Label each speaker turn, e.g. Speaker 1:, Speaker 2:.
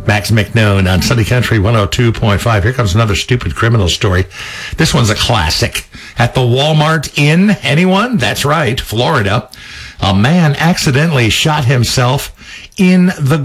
Speaker 1: Max McNone on Sunday Country 102.5. Here comes another stupid criminal story. This one's a classic. At the Walmart Inn, anyone? That's right, Florida. A man accidentally shot himself in the